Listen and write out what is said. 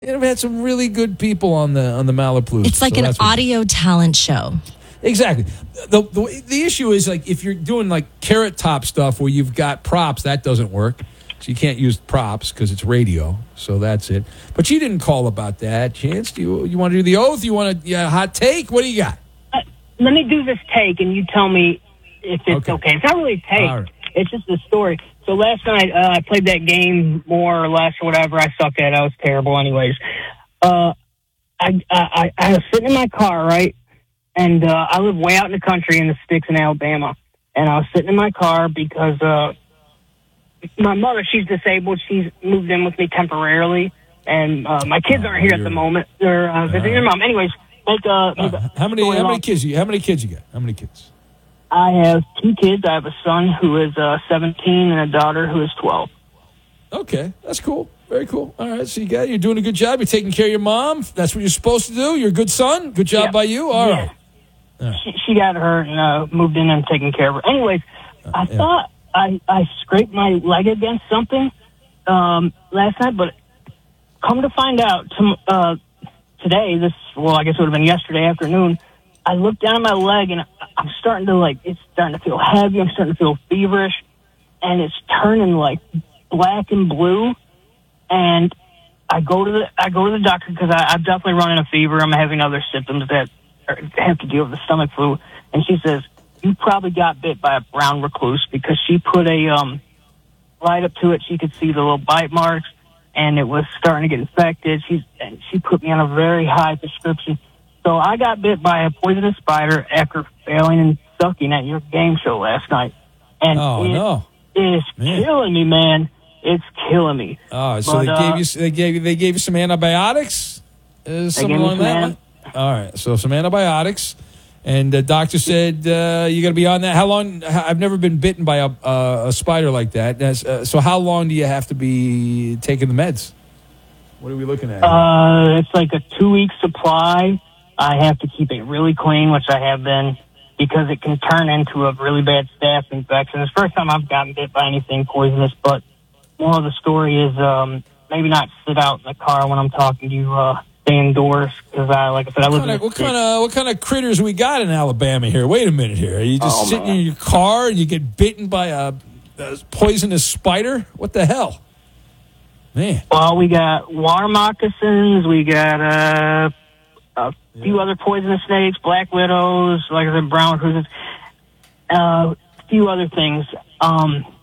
We've had some really good people on the Malapalooza. It's like an audio talent show. Exactly. The issue is, like, if you're doing like Carrot Top stuff where you've got props, that doesn't work. So you can't use props because it's radio. So that's it. But you didn't call about that, Chance. Do you want to do the oath? You want a hot take? What do you got? Let me do this take, and you tell me if it's okay. It's not really a take. Right. It's just a story. So last night, I played that game more or less or whatever. I sucked at it. I was terrible anyways. I was sitting in my car, right? And I live way out in the country in the sticks in Alabama. And I was sitting in my car because my mother, she's disabled. She's moved in with me temporarily. And my kids aren't here at the moment. They're visiting their mom. Anyways, how many kids you got? How many kids? I have 2 kids. I have a son who is 17 and a daughter who is 12. Okay, that's cool. Very cool. All right, so you're doing a good job. You're taking care of your mom. That's what you're supposed to do. You're a good son. Good job by you. All right. She got hurt and moved in and taken care of her. Anyways, I thought I scraped my leg against something last night, but come to find out today, I guess it would have been yesterday afternoon, I looked down at my leg and I'm starting to it's starting to feel heavy. I'm starting to feel feverish, and it's turning like black and blue. And I go to the doctor because I'm definitely running a fever. I'm having other symptoms that have to deal with the stomach flu. And she says, you probably got bit by a brown recluse, because she put a light up to it. She could see the little bite marks, and it was starting to get infected. She put me on a very high prescription. So I got bit by a poisonous spider after failing and sucking at your game show last night. And it's killing me, man. It's killing me. Oh, so they gave you some antibiotics? Something along that line? All right, so some antibiotics. And the doctor said you're going to be on that. How long? I've never been bitten by a spider like that. So how long do you have to be taking the meds? What are we looking at? It's like a 2-week supply. I have to keep it really clean, which I have been, because it can turn into a really bad staph infection. It's the first time I've gotten bit by anything poisonous, but more of the story is maybe not sit out in the car when I'm talking to you. Stay indoors, because like I said, I live what kind of critters we got in Alabama here? Wait a minute here. Are you just sitting in your car and you get bitten by a poisonous spider? What the hell, man? Well, we got water moccasins. We got a few other poisonous snakes, black widows, like I said, brown recluses, a few other things.